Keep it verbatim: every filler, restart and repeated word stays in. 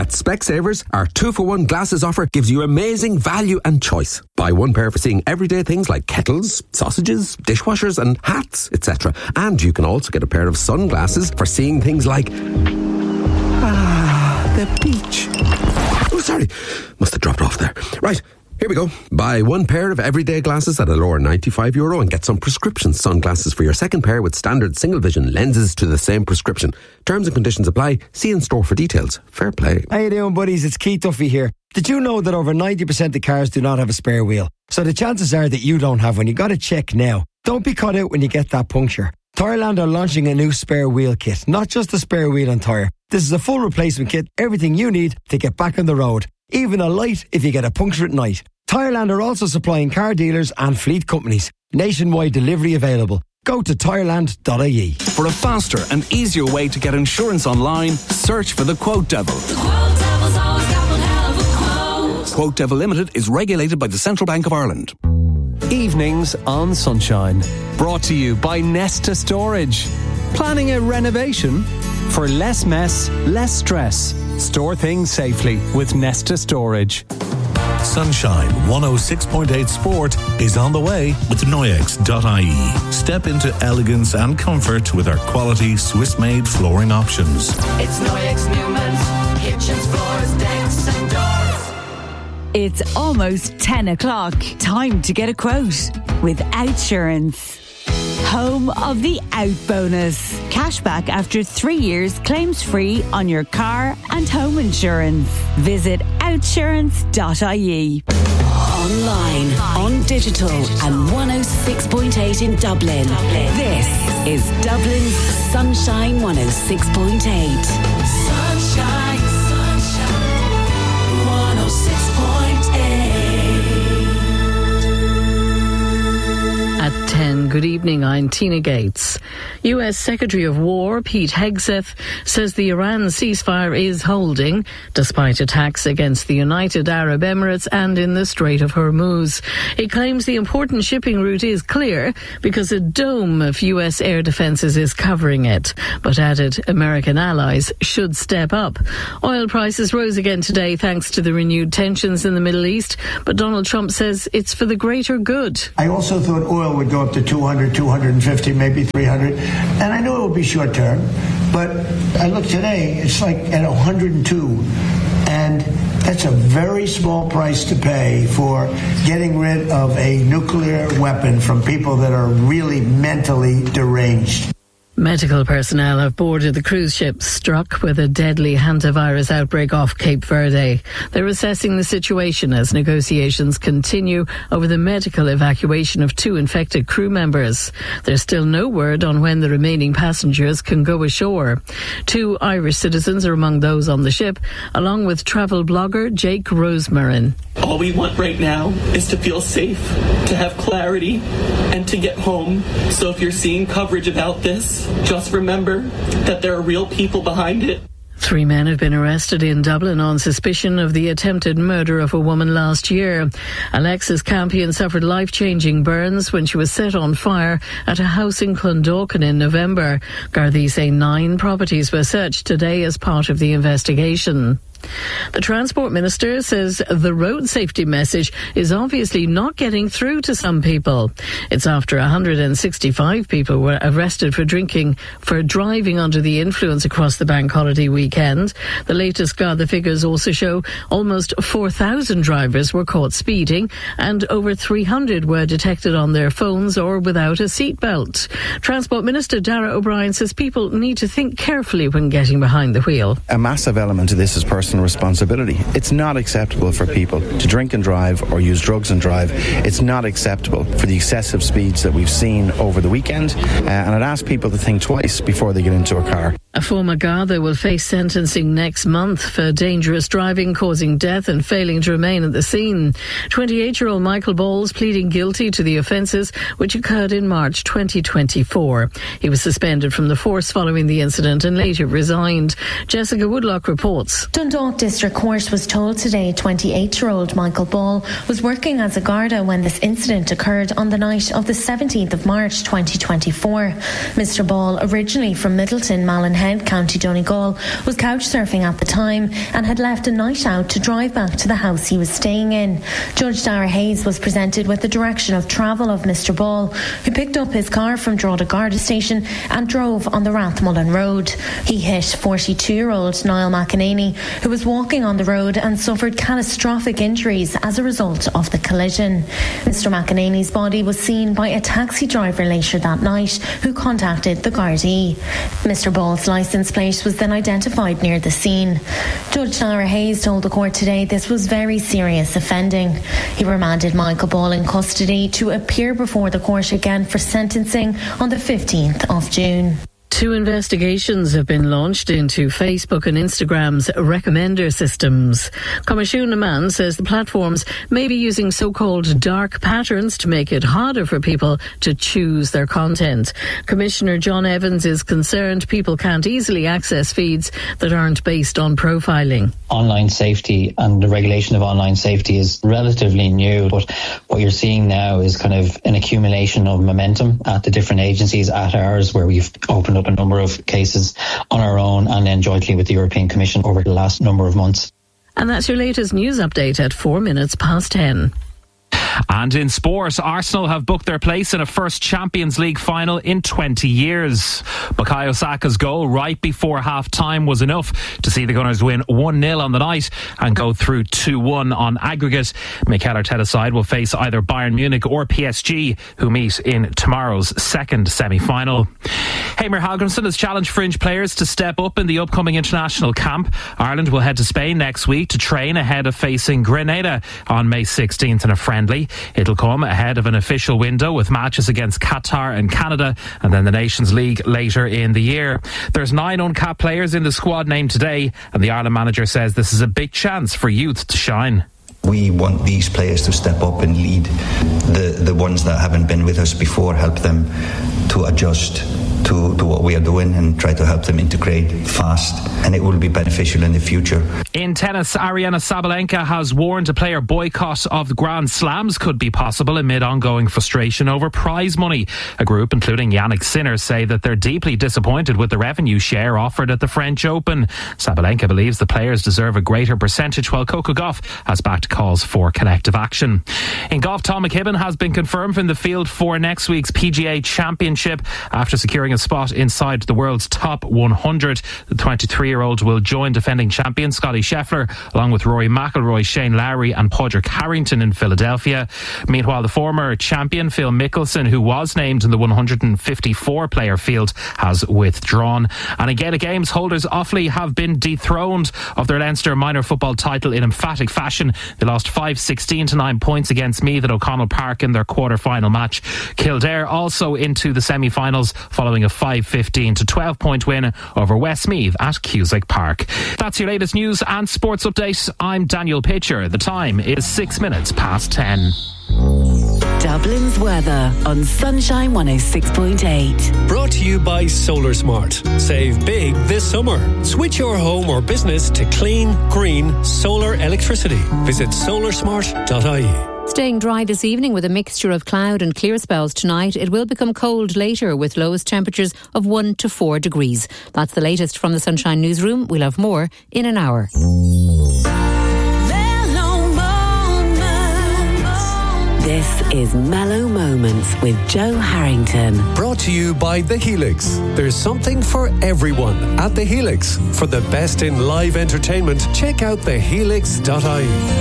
At Specsavers, our two-for-one glasses offer gives you amazing value and choice. Buy one pair for seeing everyday things like kettles, sausages, dishwashers and hats, et cetera. And you can also get a pair of sunglasses for seeing things like... Ah, the beach. Oh, sorry. Must have dropped off there. Right. Here we go. Buy one pair of everyday glasses at a lower ninety-five euro and get some prescription sunglasses for your second pair with standard single vision lenses to the same prescription. Terms and conditions apply. See in store for details. Fair play. How you doing, buddies? It's Keith Duffy here. Did you know that over ninety percent of cars do not have a spare wheel? So the chances are that you don't have one. You got to check now. Don't be caught out when you get that puncture. Tyreland are launching a new spare wheel kit. Not just a spare wheel and tyre. This is a full replacement kit. Everything you need to get back on the road. Even a light if you get a puncture at night. Tyreland are also supplying car dealers and fleet companies. Nationwide delivery available. Go to tyreland dot I E. For a faster and easier way to get insurance online, search for the Quote Devil. The Quote Devil's always got one hell of a quote. Quote Devil Limited is regulated by the Central Bank of Ireland. Evenings on Sunshine. Brought to you by Nesta Storage. Planning a renovation? For less mess, less stress. Store things safely with Nesta Storage. Sunshine one oh six point eight Sport is on the way with Noyex dot I E. Step into elegance and comfort with our quality Swiss-made flooring options. It's Noyex Newman's kitchens, floors, decks and doors. It's almost ten o'clock. Time to get a quote with Outsurance. Home of the Out Bonus. Cashback after three years, claims free on your car and home insurance. Visit outsurance dot I E. Online, on digital, and one oh six point eight in Dublin. This is Dublin's Sunshine one oh six point eight. Sunshine, sunshine, one oh six point eight. At ten, good evening, I'm Tina Gates. U S Secretary of War Pete Hegseth says the Iran ceasefire is holding despite attacks against the United Arab Emirates and in the Strait of Hormuz. He claims the important shipping route is clear because a dome of U S air defences is covering it, but added American allies should step up. Oil prices rose again today thanks to the renewed tensions in the Middle East, but Donald Trump says it's for the greater good. I also thought oil would go up to two hundred, two hundred fifty, maybe three hundred, and I knew it would be short term, but I look today, it's like at one hundred two, and that's a very small price to pay for getting rid of a nuclear weapon from people that are really mentally deranged. Medical personnel have boarded the cruise ship struck with a deadly hantavirus outbreak off Cape Verde. They're assessing the situation as negotiations continue over the medical evacuation of two infected crew members. There's still no word on when the remaining passengers can go ashore. Two Irish citizens are among those on the ship, along with travel blogger Jake Rosemarin. All we want right now is to feel safe, to have clarity, and to get home. So if you're seeing coverage about this, just remember that there are real people behind it. Three men have been arrested in Dublin on suspicion of the attempted murder of a woman last year. Alexis Campion suffered life-changing burns when she was set on fire at a house in Clondalkin in November. Gardaí say nine properties were searched today as part of the investigation. The Transport Minister says the road safety message is obviously not getting through to some people. It's after one hundred sixty-five people were arrested for drinking, for driving under the influence across the bank holiday weekend. The latest Garda figures also show almost four thousand drivers were caught speeding and over three hundred were detected on their phones or without a seatbelt. Transport Minister Darragh O'Brien says people need to think carefully when getting behind the wheel. A massive element of this is personal responsibility. It's not acceptable for people to drink and drive or use drugs and drive. It's not acceptable for the excessive speeds that we've seen over the weekend, uh, and I'd ask people to think twice before they get into a car. A former Garda will face sentencing next month for dangerous driving, causing death and failing to remain at the scene. twenty-eight-year-old Michael Bowles pleading guilty to the offences which occurred in March twenty twenty-four. He was suspended from the force following the incident and later resigned. Jessica Woodlock reports. Dundalk District Court was told today twenty-eight-year-old Michael Ball was working as a Garda when this incident occurred on the night of the seventeenth of March twenty twenty-four. Mister Ball, originally from Middleton, Malin Head, County Donegal, was couch surfing at the time and had left a night out to drive back to the house he was staying in. Judge Dara Hayes was presented with the direction of travel of Mister Ball, who picked up his car from Drogheda Garda station and drove on the Rathmullen Road. He hit forty-two-year-old Niall McEnany, who was walking on the road and suffered catastrophic injuries as a result of the collision. Mister McEnany's body was seen by a taxi driver later that night, who contacted the Gardaí. Mister Ball's licence plate was then identified near the scene. Judge Dara Hayes told the court today this was very serious offending. He remanded Michael Ball in custody to appear before the court again for sentencing on the fifteenth of June. Two investigations have been launched into Facebook and Instagram's recommender systems. Comishuna Mann says the platforms may be using so-called dark patterns to make it harder for people to choose their content. Commissioner John Evans is concerned people can't easily access feeds that aren't based on profiling. Online safety and the regulation of online safety is relatively new, but what you're seeing now is kind of an accumulation of momentum at the different agencies, at ours, where we've opened up a number of cases on our own and then jointly with the European Commission over the last number of months. And that's your latest news update at four minutes past ten. And in sport, Arsenal have booked their place in a first Champions League final in twenty years. Bukayo Saka's goal right before half-time was enough to see the Gunners win one nil on the night and go through two one on aggregate. Mikel Arteta's side will face either Bayern Munich or P S G, who meet in tomorrow's second semi-final. Heimir Hallgrímsson has challenged fringe players to step up in the upcoming international camp. Ireland will head to Spain next week to train ahead of facing Grenada on May sixteenth in a friendly. It'll come ahead of an official window with matches against Qatar and Canada and then the Nations League later in the year. There's nine uncapped players in the squad named today, and the Ireland manager says this is a big chance for youth to shine. We want these players to step up and lead the, the ones that haven't been with us before, help them to adjust to, to what we are doing and try to help them integrate fast, and it will be beneficial in the future. In tennis, Aryna Sabalenka has warned a player boycott of the Grand Slams could be possible amid ongoing frustration over prize money. A group, including Yannick Sinner, say that they're deeply disappointed with the revenue share offered at the French Open. Sabalenka believes the players deserve a greater percentage, while Coco Gauff has backed calls for collective action. In golf, Tom McKibben has been confirmed in the field for next week's P G A Championship after securing a spot inside the world's top one hundred. The twenty-three-year-old will join defending champion Scotty Scheffler along with Rory McIlroy, Shane Lowry and Padraig Harrington in Philadelphia. Meanwhile, the former champion Phil Mickelson, who was named in the one hundred fifty-four player field, has withdrawn. And in Gaelic Games, holders Offaly have been dethroned of their Leinster minor football title in emphatic fashion. They lost five sixteen to nine points against Meath at O'Connell Park in their quarter-final match. Kildare also into the semi-finals following a five fifteen to twelve point win over Westmeath at Cusack Park. That's your latest news and sports update. I'm Daniel Pitcher. The time is six minutes past ten. Dublin's weather on Sunshine one oh six point eight. Brought to you by Solar Smart. Save big this summer. Switch your home or business to clean, green, solar electricity. Visit solar smart dot I E. Staying dry this evening with a mixture of cloud and clear spells tonight. It will become cold later with lowest temperatures of one to four degrees. That's the latest from the Sunshine Newsroom. We'll have more in an hour. This is Mellow Moments with Joe Harrington. Brought to you by The Helix. There's something for everyone at The Helix. For the best in live entertainment, check out the helix dot I E.